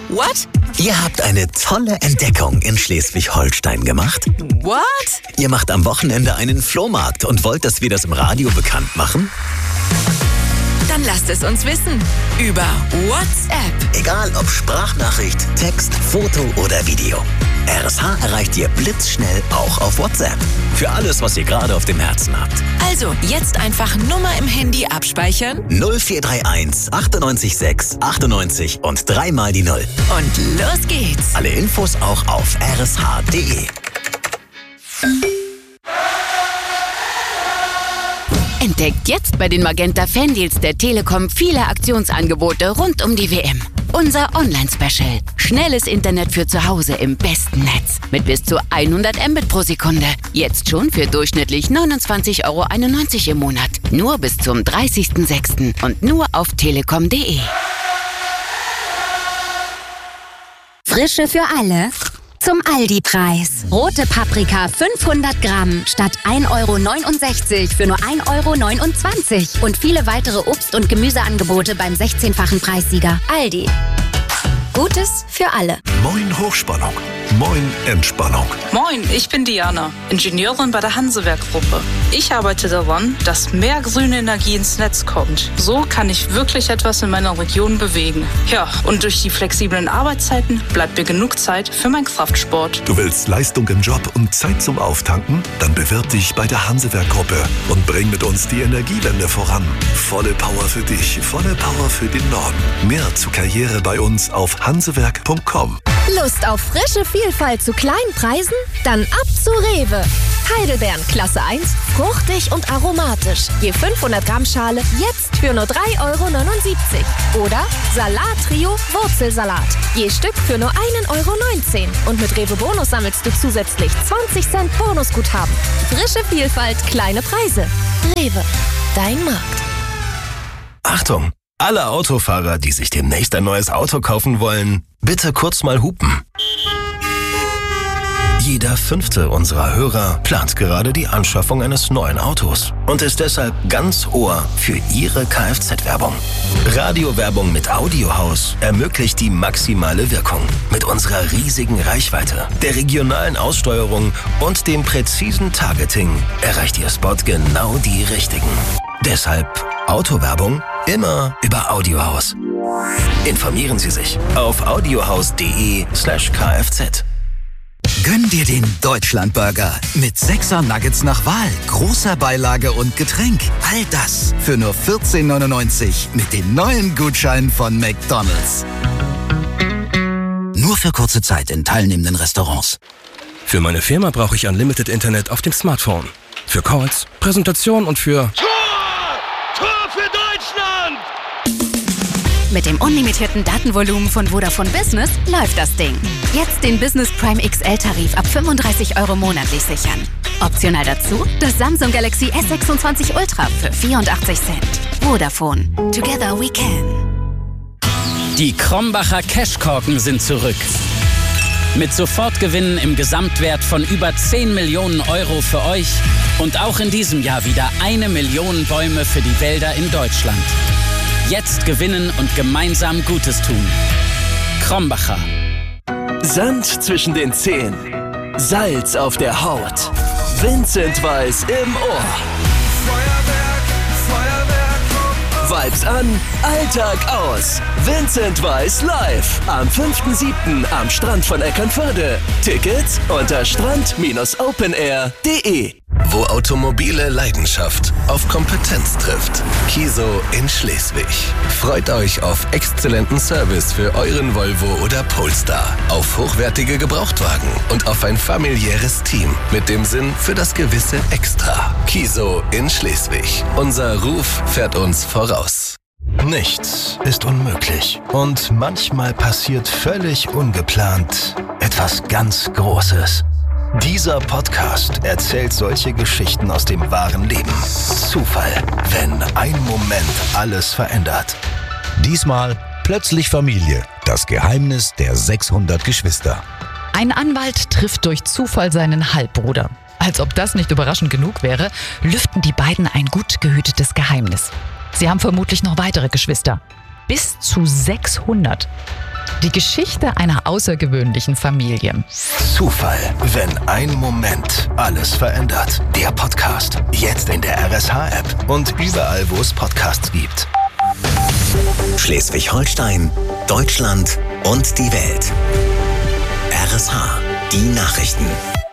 What? Ihr habt eine tolle Entdeckung in Schleswig-Holstein gemacht. What? Ihr macht am Wochenende einen Flohmarkt und wollt, dass wir das im Radio bekannt machen? Dann lasst es uns wissen. Über WhatsApp. Egal ob Sprachnachricht, Text, Foto oder Video. RSH erreicht ihr blitzschnell auch auf WhatsApp. Für alles, was ihr gerade auf dem Herzen habt. Also, jetzt einfach Nummer im Handy abspeichern. 0431 98 6 98 und 3 mal die 0. Und los geht's. Alle Infos auch auf rsh.de. Entdeckt jetzt bei den Magenta Fandeals der Telekom viele Aktionsangebote rund um die WM. Unser Online-Special. Schnelles Internet für zu Hause im besten Netz. Mit bis zu 100 Mbit pro Sekunde. Jetzt schon für durchschnittlich 29,91 € im Monat. Nur bis zum 30.06. und nur auf telekom.de. Frische für alle zum Aldi-Preis. Rote Paprika 500 Gramm statt 1,69 € für nur 1,29 € und viele weitere Obst- und Gemüseangebote beim 16-fachen Preissieger. Aldi. Gutes für alle. Moin Hochspannung. Moin Entspannung. Moin, ich bin Diana, Ingenieurin bei der Hansewerk-Gruppe. Ich arbeite daran, dass mehr grüne Energie ins Netz kommt. So kann ich wirklich etwas in meiner Region bewegen. Ja, und durch die flexiblen Arbeitszeiten bleibt mir genug Zeit für meinen Kraftsport. Du willst Leistung im Job und Zeit zum Auftanken? Dann bewirb dich bei der Hansewerk-Gruppe und bring mit uns die Energiewende voran. Volle Power für dich, volle Power für den Norden. Mehr zur Karriere bei uns auf hansewerk.com. Lust auf frische Vielfalt zu kleinen Preisen? Dann ab zu Rewe. Heidelbeeren Klasse 1, fruchtig und aromatisch. Je 500 Gramm Schale jetzt für nur 3,79 €. Oder Salat Trio Wurzelsalat. Je Stück für nur 1,19 € Und mit Rewe Bonus sammelst du zusätzlich 20 Cent Bonusguthaben. Frische Vielfalt, kleine Preise. Rewe, dein Markt. Achtung! Alle Autofahrer, die sich demnächst ein neues Auto kaufen wollen, bitte kurz mal hupen. Jeder 5. unserer Hörer plant gerade die Anschaffung eines neuen Autos und ist deshalb ganz Ohr für Ihre Kfz-Werbung. Radiowerbung mit Audiohaus ermöglicht die maximale Wirkung. Mit unserer riesigen Reichweite, der regionalen Aussteuerung und dem präzisen Targeting erreicht Ihr Spot genau die Richtigen. Deshalb Autowerbung immer über Audiohaus. Informieren Sie sich auf audiohaus.de/kfz. Gönn dir den Deutschlandburger mit 6er Nuggets nach Wahl, großer Beilage und Getränk. All das für nur 14,99 € mit den neuen Gutscheinen von McDonald's. Nur für kurze Zeit in teilnehmenden Restaurants. Für meine Firma brauche ich Unlimited Internet auf dem Smartphone. Für Calls, Präsentation und für... Tor für Deutschland! Mit dem unlimitierten Datenvolumen von Vodafone Business läuft das Ding. Jetzt den Business Prime XL-Tarif ab 35 € monatlich sichern. Optional dazu das Samsung Galaxy S26 Ultra für 84 Cent. Vodafone. Together we can. Die Krombacher Cashkorken sind zurück. Mit Sofortgewinnen im Gesamtwert von über 10 Millionen € für euch und auch in diesem Jahr wieder 1 Million Bäume für die Wälder in Deutschland. Jetzt gewinnen und gemeinsam Gutes tun. Krombacher. Sand zwischen den Zehen, Salz auf der Haut, Vincent Weiss im Ohr. Vibes an, Alltag aus. Vincent Weiss live am 5.7. am Strand von Eckernförde. Tickets unter strand-openair.de. Wo automobile Leidenschaft auf Kompetenz trifft. Kiso in Schleswig. Freut euch auf exzellenten Service für euren Volvo oder Polestar, auf hochwertige Gebrauchtwagen und auf ein familiäres Team mit dem Sinn für das gewisse Extra. Kiso in Schleswig. Unser Ruf fährt uns voraus. Nichts ist unmöglich. Und manchmal passiert völlig ungeplant etwas ganz Großes. Dieser Podcast erzählt solche Geschichten aus dem wahren Leben. Zufall, wenn ein Moment alles verändert. Diesmal plötzlich Familie. Das Geheimnis der 600 Geschwister. Ein Anwalt trifft durch Zufall seinen Halbbruder. Als ob das nicht überraschend genug wäre, lüften die beiden ein gut gehütetes Geheimnis. Sie haben vermutlich noch weitere Geschwister. Bis zu 600. Die Geschichte einer außergewöhnlichen Familie. Zufall, wenn ein Moment alles verändert. Der Podcast, jetzt in der RSH-App und überall, wo es Podcasts gibt. Schleswig-Holstein, Deutschland und die Welt. RSH, die Nachrichten.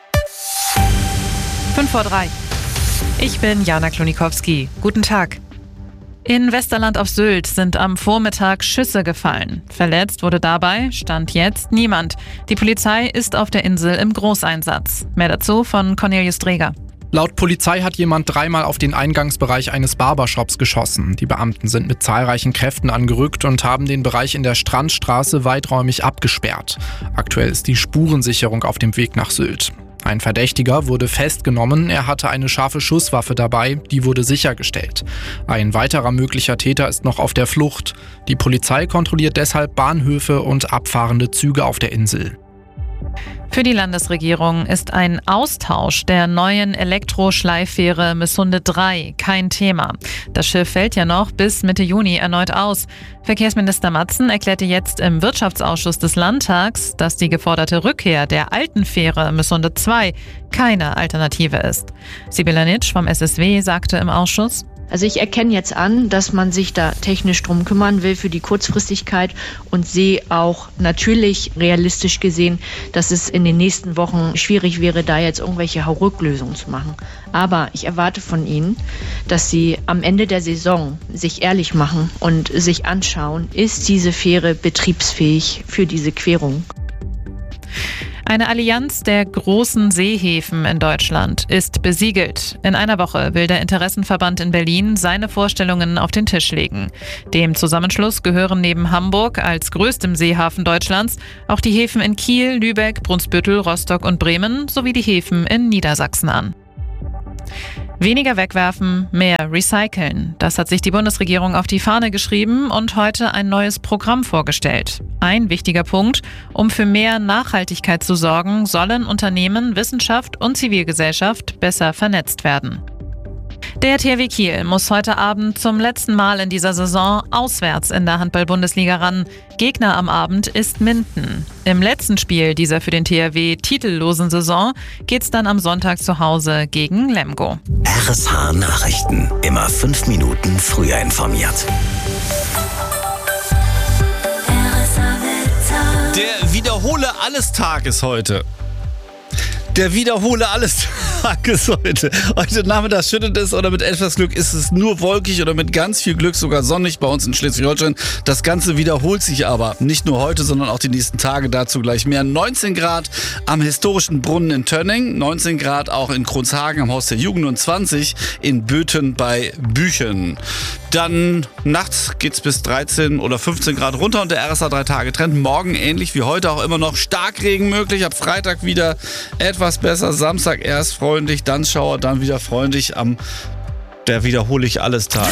5:03. Ich bin Jana Klonikowski. Guten Tag. In Westerland auf Sylt sind am Vormittag Schüsse gefallen. Verletzt wurde dabei, Stand jetzt, niemand. Die Polizei ist auf der Insel im Großeinsatz. Mehr dazu von Cornelius Dreger. Laut Polizei hat jemand 3-mal auf den Eingangsbereich eines Barbershops geschossen. Die Beamten sind mit zahlreichen Kräften angerückt und haben den Bereich in der Strandstraße weiträumig abgesperrt. Aktuell ist die Spurensicherung auf dem Weg nach Sylt. Ein Verdächtiger wurde festgenommen, er hatte eine scharfe Schusswaffe dabei, die wurde sichergestellt. Ein weiterer möglicher Täter ist noch auf der Flucht. Die Polizei kontrolliert deshalb Bahnhöfe und abfahrende Züge auf der Insel. Für die Landesregierung ist ein Austausch der neuen Elektroschleiffähre Missunde 3 kein Thema. Das Schiff fällt ja noch bis Mitte Juni erneut aus. Verkehrsminister Matzen erklärte jetzt im Wirtschaftsausschuss des Landtags, dass die geforderte Rückkehr der alten Fähre Missunde 2 keine Alternative ist. Sibylla Nitsch vom SSW sagte im Ausschuss: Also ich erkenne jetzt an, dass man sich da technisch drum kümmern will für die Kurzfristigkeit und sehe auch natürlich realistisch gesehen, dass es in den nächsten Wochen schwierig wäre, da jetzt irgendwelche Hauruck-Lösungen zu machen. Aber ich erwarte von Ihnen, dass Sie am Ende der Saison sich ehrlich machen und sich anschauen, ist diese Fähre betriebsfähig für diese Querung? Eine Allianz der großen Seehäfen in Deutschland ist besiegelt. In einer Woche will der Interessenverband in Berlin seine Vorstellungen auf den Tisch legen. Dem Zusammenschluss gehören neben Hamburg als größtem Seehafen Deutschlands auch die Häfen in Kiel, Lübeck, Brunsbüttel, Rostock und Bremen sowie die Häfen in Niedersachsen an. Weniger wegwerfen, mehr recyceln. Das hat sich die Bundesregierung auf die Fahne geschrieben und heute ein neues Programm vorgestellt. Ein wichtiger Punkt: Um für mehr Nachhaltigkeit zu sorgen, sollen Unternehmen, Wissenschaft und Zivilgesellschaft besser vernetzt werden. Der THW Kiel muss heute Abend zum letzten Mal in dieser Saison auswärts in der Handball-Bundesliga ran. Gegner am Abend ist Minden. Im letzten Spiel dieser für den THW titellosen Saison geht's dann am Sonntag zu Hause gegen Lemgo. RSH Nachrichten. Immer 5 Minuten früher informiert. Der Wiederhole-Alles-Tag ist heute. Der Wiederhole-Alles-Tag ist heute. Heute Nachmittag schüttet es oder mit etwas Glück ist es nur wolkig oder mit ganz viel Glück sogar sonnig bei uns in Schleswig-Holstein. Das Ganze wiederholt sich aber nicht nur heute, sondern auch die nächsten Tage. Dazu gleich mehr. 19 Grad am historischen Brunnen in Tönning, 19 Grad auch in Kronshagen am Haus der Jugend und 20 in Böthen bei Büchen. Dann nachts geht's bis 13 oder 15 Grad runter und der RSH 3-Tage-Trend. Morgen ähnlich wie heute auch immer noch Starkregen möglich. Ab Freitag wieder etwas besser. Samstag erst freundlich, dann Schauer, dann wieder freundlich. Der wiederhole ich alles Tag.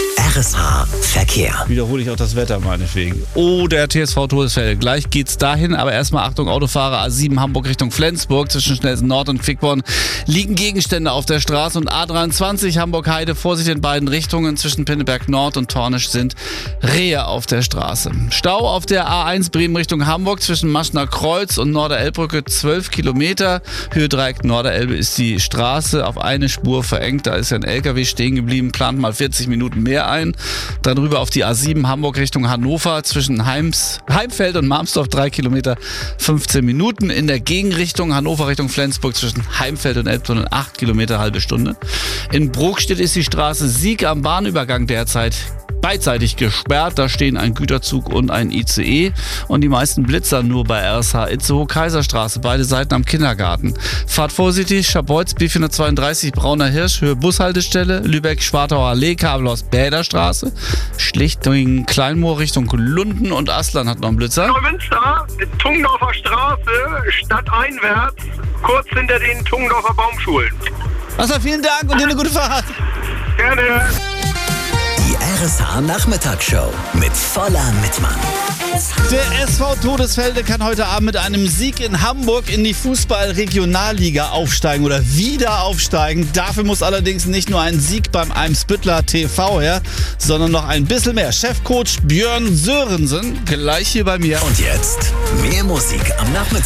RSH Verkehr. Wiederhole ich auch das Wetter meinetwegen. Oh, der TSV Todesfelde. Gleich geht's dahin, aber erstmal Achtung, Autofahrer A7 Hamburg Richtung Flensburg. Zwischen Schnelsen Nord und Quickborn liegen Gegenstände auf der Straße und A23 Hamburg-Heide. Vorsicht in beiden Richtungen. Zwischen Pinneberg Nord und Tornisch sind Rehe auf der Straße. Stau auf der A1 Bremen Richtung Hamburg zwischen Maschner Kreuz und Norderelbbrücke 12 Kilometer. Höhe Dreieck Norderelbe ist die Straße auf eine Spur verengt. Da ist ein LKW stehen geblieben. Plant mal 40 Minuten mehr ein. Dann rüber auf die A7 Hamburg Richtung Hannover zwischen Heimfeld und Marmsdorf 3 Kilometer 15 Minuten. In der Gegenrichtung Hannover Richtung Flensburg zwischen Heimfeld und Elbtunnel 8 Kilometer halbe Stunde. In Brokstedt ist die Straße Sieg am Bahnübergang derzeit beidseitig gesperrt. Da stehen ein Güterzug und ein ICE und die meisten Blitzer nur bei RSH Itzehoe Kaiserstraße, beide Seiten am Kindergarten. Fahrt vorsichtig, Schabolz B432 Brauner Hirsch, Höhe Bushaltestelle, Lübeck Schwartauer Allee, Kabelhaus Bäderstraße, Schlichting Kleinmoor Richtung Lunden und Aslan hat noch einen Blitzer. Neumünster, Tungdorfer Straße, stadteinwärts, kurz hinter den Tungdorfer Baumschulen. Also vielen Dank und dir eine gute Fahrt. Gerne. Die RSH Nachmittagsshow mit Voller Mittmann. Der SV Todesfelde kann heute Abend mit einem Sieg in Hamburg in die Fußball-Regionalliga aufsteigen oder wieder aufsteigen. Dafür muss allerdings nicht nur ein Sieg beim Eimsbüttler TV her, sondern noch ein bisschen mehr. Chefcoach Björn Sörensen gleich hier bei mir. Und jetzt mehr Musik am Nachmittag.